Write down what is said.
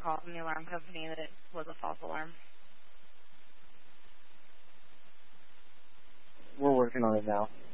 call from the alarm company that it was a false alarm. We're working on it now.